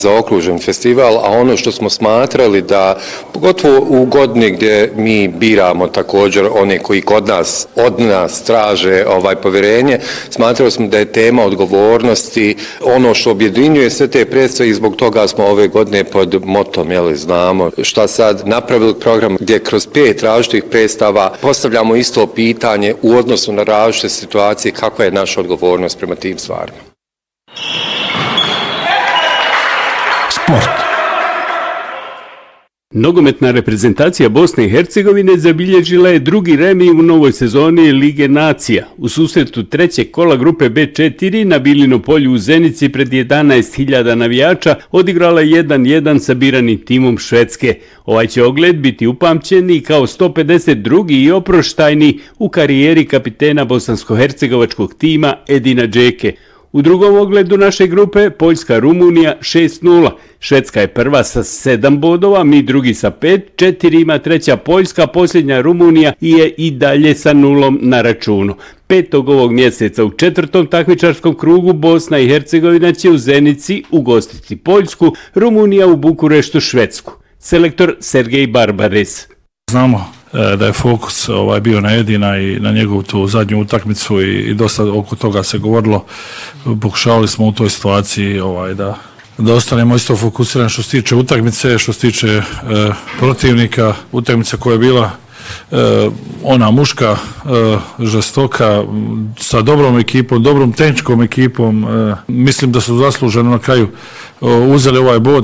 zaokružen festival, a ono što smo smatrali da, pogotovo u godini gdje mi biramo također one koji od nas traže povjerenje, smatrali smo da je tema odgovornosti ono što objedinjuje sve te predstave i zbog toga smo ove godine pod motom, znamo šta sad, napravili program gdje kroz 5 različitih predstava postavljamo isto pitanje u odnosu na različite situacije, kakva je naša odgovornost prema tim stvarima. Sport. Nogometna reprezentacija Bosne i Hercegovine zabilježila je drugi remi u novoj sezoni Lige nacija. U susretu trećeg kola grupe B4 na Bilino polju u Zenici pred 11.000 navijača odigrala 1-1 sa biranim timom Švedske. Ovaj će ogled biti upamćeni kao 152. i oproštajni u karijeri kapitena bosansko-hercegovačkog tima Edina Džeke. U drugom ogledu naše grupe Poljska-Rumunija 6-0. Švedska je prva sa 7 bodova, mi drugi sa 5, 4 ima treća Poljska, posljednja Rumunija je i dalje sa 0 na računu. 5. ovog mjeseca u 4. takmičarskom krugu Bosna i Hercegovina će u Zenici ugostiti Poljsku, Rumunija u Bukureštu Švedsku. Selektor Sergej Barbares. Znamo da je fokus bio na Edina i na njegovu tu zadnju utakmicu i dosta oko toga se govorilo. Pokušavali smo u toj situaciji da ostanemo isto fokusirani što se tiče utakmice, što se tiče protivnika. Utakmica koja je bila ona muška, žestoka, sa dobrom ekipom, dobrom tehničkom ekipom. Mislim da su zasluženo na kraju uzeli ovaj bod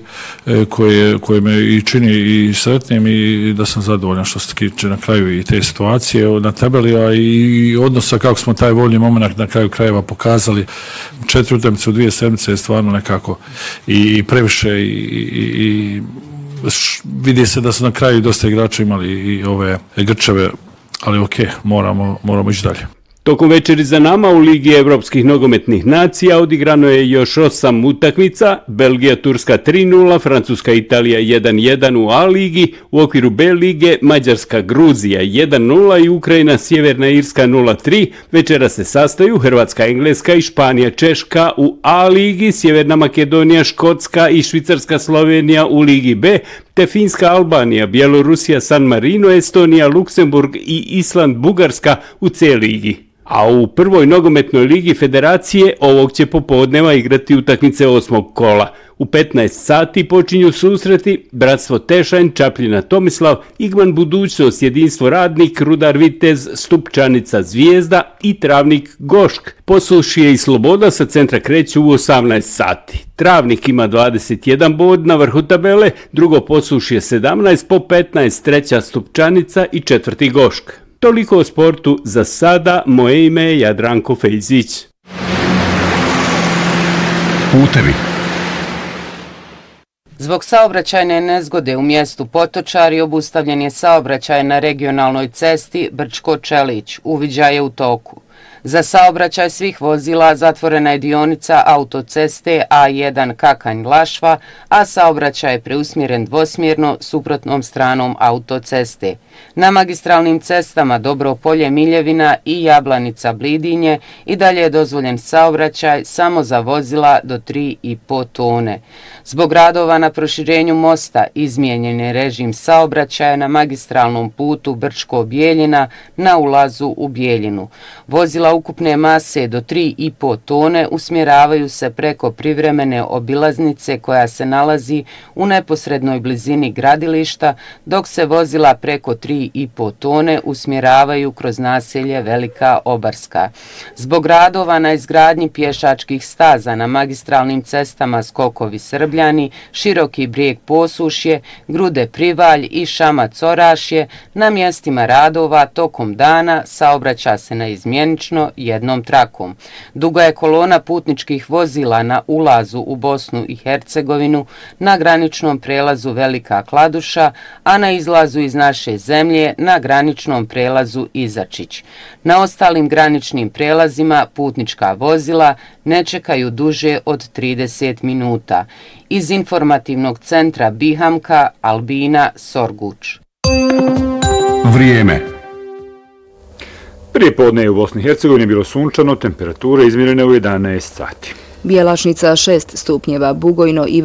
koji me i čini i sretnim i da sam zadovoljan što se tiče na kraju i te situacije na tabeli, a i odnosa kako smo taj voljni moment na kraju krajeva pokazali. 4 utakmice u 2 sedmice je stvarno nekako i previše i vidi se da su na kraju dosta igrača imali i ove grčeve, ali moramo ići dalje. Tokom večeri za nama u Ligi evropskih nogometnih nacija odigrano je još 8 utakmica, Belgija-Turska 3-0, Francuska-Italija 1-1 u A ligi, u okviru B lige Mađarska-Gruzija 1-0 i Ukrajina-Sjeverna Irska 0-3. Večera se sastaju Hrvatska-Engleska i Španija-Češka u A ligi, Sjeverna Makedonija-Škotska i Švicarska-Slovenija u Ligi B, te Finska-Albanija, Bjelorusija-San Marino, Estonija-Luksemburg i Island-Bugarska u C ligi. A u prvoj nogometnoj ligi federacije ovog će popodneva igrati utakmice 8. kola. U 15 sati počinju susreti Bratstvo Tešanj, Čapljina Tomislav, Igman Budućnost, Jedinstvo Radnik, Rudar Vitez, Stupčanica Zvijezda i Travnik Gošk. Posušje i Sloboda sa centra kreću u 18 sati. Travnik ima 21 bod na vrhu tabele, drugo Posušje 17, po 15 treća Stupčanica i četvrti Gošk. Toliko o sportu za sada, moje ime je Jadranko Fejzić. Putevi. Zbog saobraćajne nezgode u mjestu Potočari obustavljen je saobraćaj na regionalnoj cesti Brčko-Čelić. Uviđaj je u toku. Za saobraćaj svih vozila zatvorena je dionica autoceste A1 Kakanj-Lašva, a saobraćaj je preusmjeren dvosmjerno suprotnom stranom autoceste. Na magistralnim cestama Dobropolje-Miljevina i Jablanica-Blidinje i dalje je dozvoljen saobraćaj samo za vozila do 3,5 tone. Zbog radova na proširenju mosta izmijenjen je režim saobraćaja na magistralnom putu Brčko-Bijeljina na ulazu u Bijeljinu. Vozila ukupne mase do 3,5 tone usmjeravaju se preko privremene obilaznice koja se nalazi u neposrednoj blizini gradilišta, dok se vozila preko 3,5 tone usmjeravaju kroz naselje Velika Obarska. Zbog radova na izgradnji pješačkih staza na magistralnim cestama Skokovi Srbljani, Široki Brijeg Posušje, Grude Privalj i Šamac Orašje, na mjestima radova tokom dana saobraća se na izmjenično jednom trakom. Duga je kolona putničkih vozila na ulazu u Bosnu i Hercegovinu, na graničnom prelazu Velika Kladuša, a na izlazu iz naše zemlje na graničnom prelazu Izačić. Na ostalim graničnim prelazima putnička vozila ne čekaju duže od 30 minuta. Iz informativnog centra Bihamka, Albina Sorguč. Vrijeme. Prije podne je u Bosni i Hercegovini bilo sunčano, temperature izmjerene u 11 sati. Bjelašnica 6 stupnjeva, Bugojno i